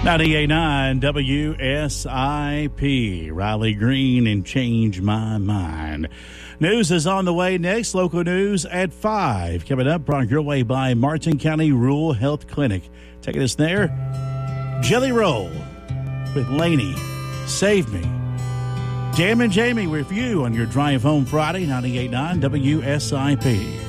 98.9 WSIP, Riley Green and Change My Mind. News is on the way next. Local news at 5. Coming up, brought your way by Martin County Rural Health Clinic. Taking us there, Jelly Roll with Laney. Save Me. Jam and Jamie with you on your drive home Friday, 98.9 WSIP.